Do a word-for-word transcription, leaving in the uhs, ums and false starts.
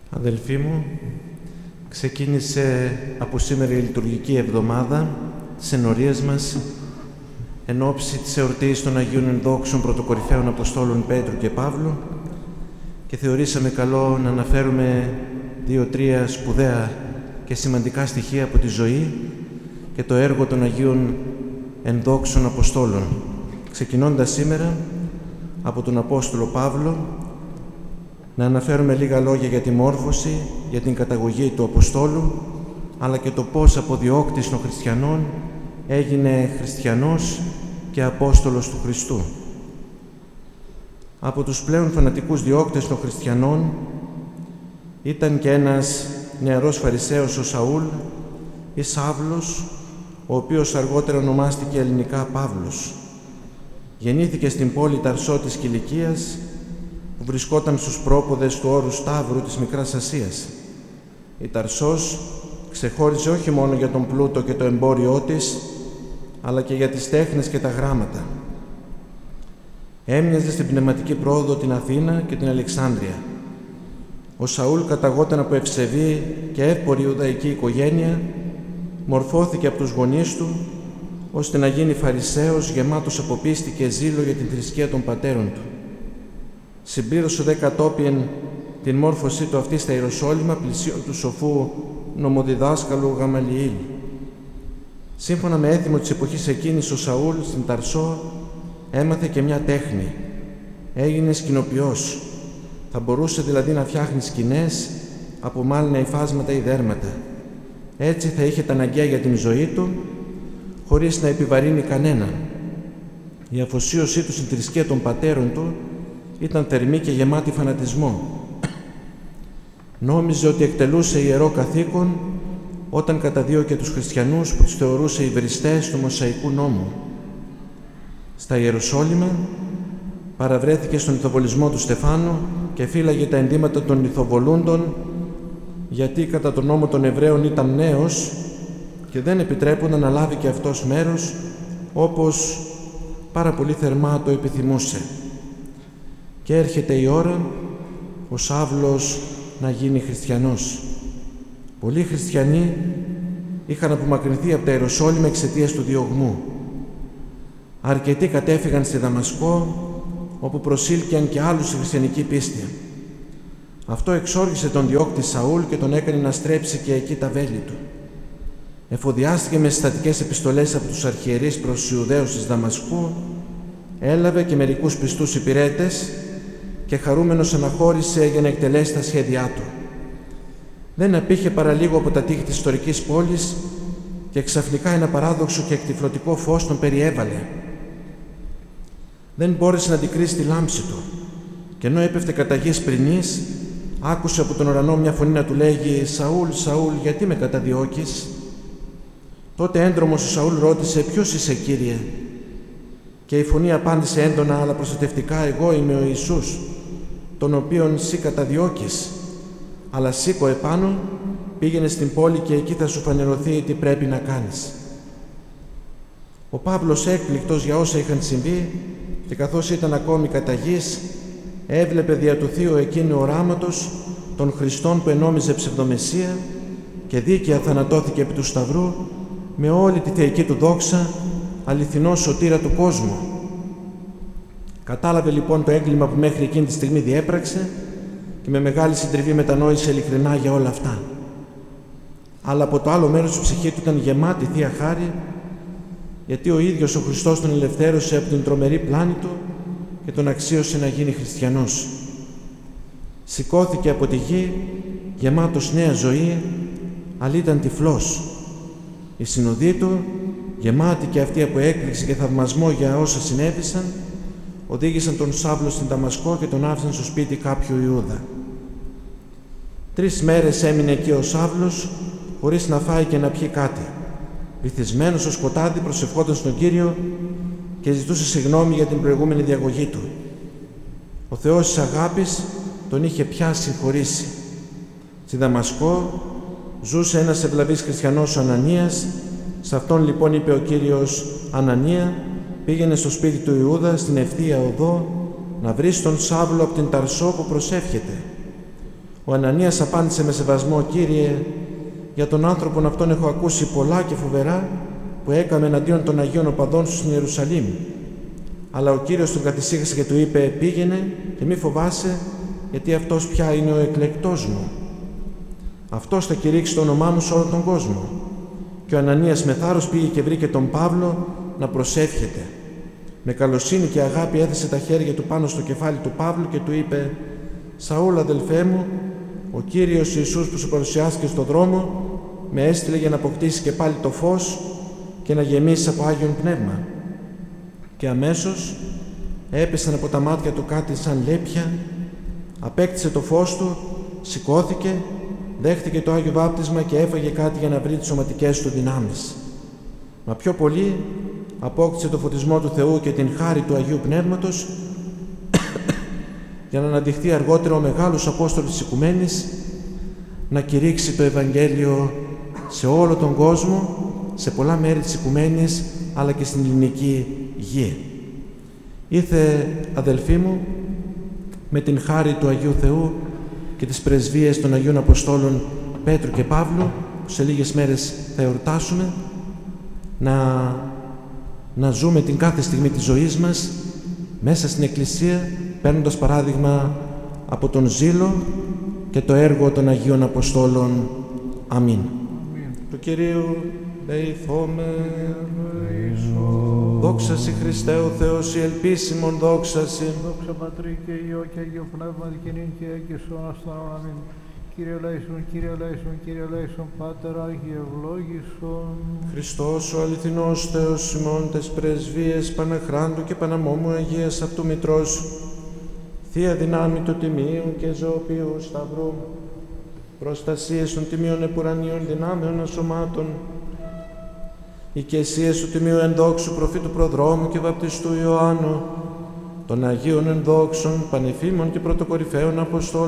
Αδελφοί μου, ξεκίνησε από σήμερα η λειτουργική εβδομάδα τις ενορίες μας εν ώψη της εορτής των Αγίων Ενδόξων Πρωτοκορυφαίων Αποστόλων Πέτρου και Παύλου και θεωρήσαμε καλό να αναφέρουμε δύο-τρία σπουδαία και σημαντικά στοιχεία από τη ζωή και το έργο των Αγίων Ενδόξων Αποστόλων, ξεκινώντας σήμερα από τον Απόστολο Παύλο, να αναφέρουμε λίγα λόγια για τη μόρφωση, για την καταγωγή του Αποστόλου, αλλά και το πώς από διώκτης των χριστιανών έγινε χριστιανός και Απόστολος του Χριστού. Από τους πλέον φανατικούς διώκτες των χριστιανών ήταν και ένας νεαρός Φαρισαίος, ο Σαούλ ή Σάβλος, ο οποίος αργότερα ονομάστηκε ελληνικά Παύλος. Γεννήθηκε στην πόλη Ταρσό της Κιλικίας, που βρισκόταν στους πρόποδες του όρου Σταύρου της Μικράς Ασίας. Η Ταρσός ξεχώριζε όχι μόνο για τον πλούτο και το εμπόριό της, αλλά και για τις τέχνες και τα γράμματα. Έμοιαζε στην πνευματική πρόοδο την Αθήνα και την Αλεξάνδρεια. Ο Σαούλ καταγόταν από ευσεβή και εύπορη Ιουδαϊκή οικογένεια, μορφώθηκε από τους γονείς του, ώστε να γίνει Φαρισαίος γεμάτος από πίστη και ζήλο για την θρησκεία των πατέρων του. Συμπλήρωσε δε κατόπιν την μόρφωσή του αυτή στα Ιεροσόλυμα, πλησίον του σοφού νομοδιδάσκαλου Γαμαλιήλ. Σύμφωνα με έθιμο της εποχής εκείνης, ο Σαούλ στην Ταρσό έμαθε και μια τέχνη. Έγινε σκηνοποιός. Θα μπορούσε δηλαδή να φτιάχνει σκηνές από μάλινα υφάσματα ή δέρματα. Έτσι θα είχε τα αναγκαία για την ζωή του, χωρίς να επιβαρύνει κανέναν. Η αφοσίωσή του στην θρησκεία των πατέρων του ήταν θερμή και γεμάτη φανατισμό. Νόμιζε ότι εκτελούσε ιερό καθήκον όταν καταδίωκε τους χριστιανούς που τους θεωρούσε υβριστές του Μωσαϊκού νόμου. Στα Ιεροσόλυμα παραβρέθηκε στον λιθοβολισμό του Στεφάνου και φύλαγε τα ενδύματα των λιθοβολούντων, γιατί κατά τον νόμο των Εβραίων ήταν νέος και δεν επιτρέπονταν να λάβει και αυτός μέρος, όπως πάρα πολύ θερμά το επιθυμούσε. Και έρχεται η ώρα ο Σάβλος να γίνει χριστιανός. Πολλοί χριστιανοί είχαν απομακρυνθεί από τα Ιεροσόλυμα εξαιτίας του διωγμού. Αρκετοί κατέφυγαν στη Δαμασκό, όπου προσήλκιαν και άλλους στη χριστιανική πίστη. Αυτό εξόργησε τον διώκτη Σαούλ και τον έκανε να στρέψει και εκεί τα βέλη του. Εφοδιάστηκε με συστατικές επιστολές από τους αρχιερείς προς τους Ιουδαίους της Δαμασκού, έλαβε και μερικούς πιστούς υπηρέτες και χαρούμενος αναχώρησε για να εκτελέσει τα σχέδιά του. Δεν απήχε παραλίγο από τα τείχη της ιστορικής πόλης και ξαφνικά ένα παράδοξο και εκτυφλωτικό φως τον περιέβαλε. Δεν μπόρεσε να αντικρίσει τη λάμψη του και ενώ έπεφτε κατά γης πρηνής, άκουσε από τον ουρανό μια φωνή να του λέγει «Σαούλ, Σαούλ, γιατί με καταδιώκεις?» Τότε έντρομος ο Σαούλ ρώτησε «Ποιος είσαι, Κύριε?» Και η φωνή απάντησε έντονα αλλά προστατευτικά «Εγώ είμαι ο Ιησούς, τον οποίον σύ καταδιώκεις. Αλλά σήκω επάνω, πήγαινε στην πόλη και εκεί θα σου φανερωθεί τι πρέπει να κάνεις». Ο Παύλος, έκπληκτος για όσα είχαν συμβεί και καθώς ήταν ακόμη κατά γης, έβλεπε δια του θείου εκείνου οράματος των Χριστών που ενόμιζε ψευδομεσσία και δίκαια θανατώθηκε επί του Σταυρού με όλη τη θεϊκή του δόξα, αληθινό σωτήρα του κόσμου. Κατάλαβε λοιπόν το έγκλημα που μέχρι εκείνη τη στιγμή διέπραξε και με μεγάλη συντριβή μετανόησε ειλικρινά για όλα αυτά. Αλλά από το άλλο μέρος η ψυχή του ήταν γεμάτη θεία χάρη, γιατί ο ίδιος ο Χριστός τον ελευθέρωσε από την τρομερή πλάνη του και τον αξίωσε να γίνει χριστιανός. Σηκώθηκε από τη γη γεμάτος νέα ζωή, αλλά ήταν τυφλός. Οι συνοδοί του, γεμάτοι και αυτοί από έκπληξη και θαυμασμό για όσα συνέβησαν, οδήγησαν τον Σάβλο στην Δαμασκό και τον άφησαν στο σπίτι κάποιου Ιούδα. Τρεις μέρες έμεινε εκεί ο Σάβλος, χωρίς να φάει και να πιει κάτι. Βυθισμένος στο σκοτάδι προσευχόταν στον Κύριο και ζητούσε συγγνώμη για την προηγούμενη διαγωγή του. Ο Θεός της αγάπης τον είχε πια συγχωρήσει. Στη Δαμασκό ζούσε ένας ευλαβής χριστιανός, ο Ανανίας. Σε αυτόν λοιπόν είπε ο Κύριος «Ανανία, πήγαινε στο σπίτι του Ιούδα στην ευθεία οδό να βρεις τον Σάβλο από την Ταρσό που προσεύχεται. Ο Ανανίας απάντησε με σεβασμό: «Κύριε, για τον άνθρωπον αυτόν έχω ακούσει πολλά και φοβερά που έκαμε εναντίον των Αγίων Οπαδών σου στην Ιερουσαλήμ». Αλλά ο Κύριος τον κατησύχασε και του είπε: «Πήγαινε και μη φοβάσαι, γιατί αυτός πια είναι ο εκλεκτός μου. Αυτός θα κηρύξει το όνομά μου σε όλο τον κόσμο». Και ο Ανανίας με θάρρος πήγε και βρήκε τον Παύλο να προσεύχεται. Με καλοσύνη και αγάπη έθεσε τα χέρια του πάνω στο κεφάλι του Παύλου και του είπε: «Σαούλ, αδελφέ μου, ο Κύριος Ιησούς που σου παρουσιάστηκε στον δρόμο με έστειλε για να αποκτήσει και πάλι το φως και να γεμίσει από Άγιον Πνεύμα». Και αμέσως έπεσαν από τα μάτια του κάτι σαν λέπια, απέκτησε το φως του, σηκώθηκε, δέχτηκε το Άγιο Βάπτισμα και έφαγε κάτι για να βρει τις σωματικές του δυνάμεις. Μα πιο πολύ απόκτησε το φωτισμό του Θεού και την χάρη του Αγίου Πνεύματος για να αναδειχθεί αργότερα ο μεγάλος Απόστολος της Οικουμένης, να κηρύξει το Ευαγγέλιο σε όλο τον κόσμο, σε πολλά μέρη της Οικουμένης, αλλά και στην ελληνική γη. Ήθε, αδελφοί μου, με την χάρη του Αγίου Θεού και τις πρεσβείες των Αγίων Αποστόλων Πέτρου και Παύλου, που σε λίγες μέρες θα εορτάσουμε, να, να ζούμε την κάθε στιγμή της ζωής μας μέσα στην Εκκλησία, παίρνοντας παράδειγμα από τον ζήλο και το έργο των Αγίων Αποστόλων. Αμήν. Αμήν. Του Κυρίου δεηθώμε. Δόξα Συ Χριστέ ο Θεός, η ελπίσιμον δόξα Συ. Δόξα Πατρί και Υιό και Αγίο Πνεύματι και νυν και έγκυσον ας τον αιώνα. Αμήν. Κύριε ελέησον, Κύριε ελέησον, Κύριε ελέησον, Πάτερ Άγιε ευλόγησον. Χριστός ο αληθινός Θεός ημών, τες πρεσβείες Παναχράντου και Παναμόμου Αγίας αυτού Μητρός, Θεία δυνάμει του Τιμίου και Ζωοποιού Σταυρού, προστασίες των Τιμίων Επουρανίων δυνάμεων ασωμάτων, οικεσίες του Τιμίου Ενδόξου Προφήτου Προδρόμου και Βαπτιστού Ιωάννου, των Αγίων Ενδόξων, Πανεφήμων και Πρωτοκορυφαίων Αποστόλων,